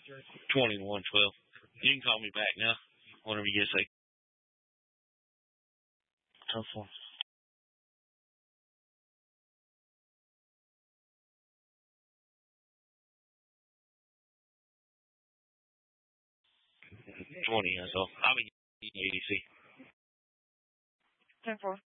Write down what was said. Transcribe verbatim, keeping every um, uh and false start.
twenty-one twelve. You can call me back now whenever you get a second. Tough one. twenty, that's all. I'm a A D C. ten four.